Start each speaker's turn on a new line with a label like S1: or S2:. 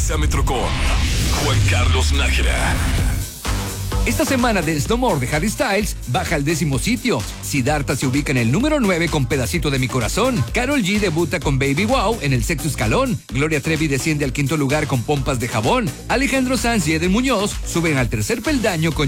S1: Exámetro con Juan Carlos Nájera.
S2: Esta semana de Snowmore de Harry Styles baja al 10º sitio. Siddhartha se ubica en el número 9 con Pedacito de mi corazón. Karol G debuta con Baby Wow en el 6º escalón. Gloria Trevi desciende al 5º lugar con Pompas de jabón. Alejandro Sanz y Eden Muñoz suben al 3er peldaño con